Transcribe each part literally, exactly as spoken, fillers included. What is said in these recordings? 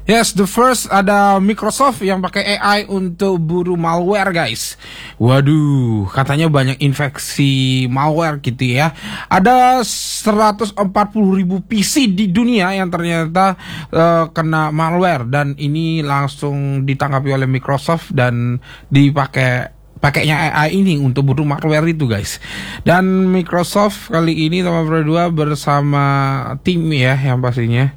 Yes, the first ada Microsoft yang pakai A I untuk buru malware, guys. Waduh, katanya banyak infeksi malware gitu ya. Ada seratus empat puluh ribu P C di dunia yang ternyata uh, kena malware, dan ini langsung ditanggapi oleh Microsoft dan dipakai pakainya A I ini untuk buru malware itu, guys. Dan Microsoft kali ini teman berdua bersama tim ya yang pastinya.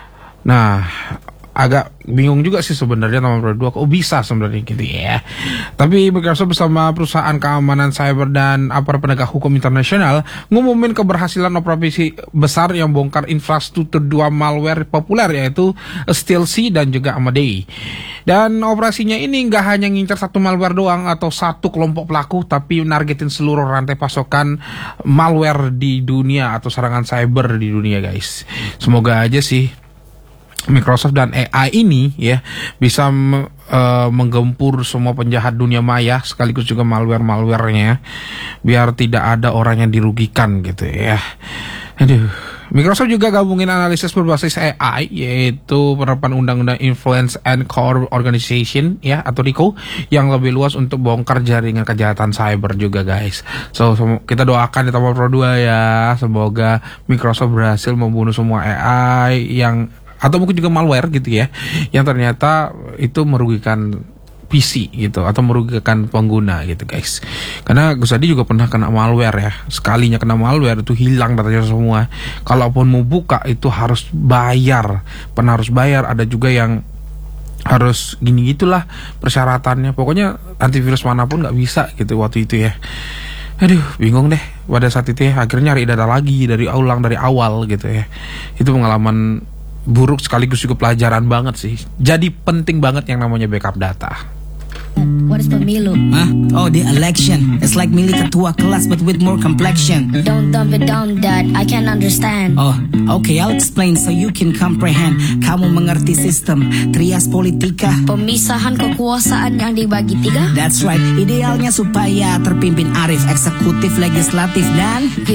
Nah, agak bingung juga sih sebenarnya teman berdua kok bisa sebenarnya gitu ya. Tapi Microsoft bersama perusahaan keamanan cyber dan aparat penegak hukum internasional ngumumin keberhasilan operasi besar yang bongkar infrastruktur dua malware populer, yaitu Stealthy dan juga Amadei. Dan operasinya ini nggak hanya ngincar satu malware doang atau satu kelompok pelaku, tapi nargetin seluruh rantai pasokan malware di dunia atau serangan cyber di dunia, guys. Semoga aja sih Microsoft dan A I ini ya bisa me, uh, menggempur semua penjahat dunia maya sekaligus juga malware-malwarenya, biar tidak ada orang yang dirugikan gitu ya. Aduh. Microsoft juga gabungin analisis berbasis A I, yaitu penerapan undang-undang Influence and Core Organization ya atau R I C O yang lebih luas untuk bongkar jaringan kejahatan cyber juga, guys. So, so kita doakan di Tower Pro dua ya, semoga Microsoft berhasil membunuh semua A I yang atau mungkin juga malware gitu ya, yang ternyata itu merugikan P C gitu atau merugikan pengguna gitu, guys. Karena Gus Adi juga pernah kena malware ya. Sekalinya kena malware itu hilang datanya semua. Kalaupun mau buka itu harus bayar, pernah harus bayar. Ada juga yang harus gini gitulah persyaratannya. Pokoknya antivirus manapun nggak bisa gitu waktu itu ya. Aduh, bingung deh pada saat itu ya. Akhirnya nyari data lagi dari ulang dari awal gitu ya. Itu pengalaman buruk sekaligus juga pelajaran banget sih. Jadi penting banget yang namanya backup data. What is pemilu? Huh? Oh, the election. It's like milih ketua kelas but with more complexion. Don't dumb it down, Dad. I can't understand. Oh, okay, I'll explain so you can comprehend. Kamu mengerti sistem trias politika, Pemisahan kekuasaan yang dibagi tiga. That's right. Idealnya supaya terpimpin arif, eksekutif, legislatif, dan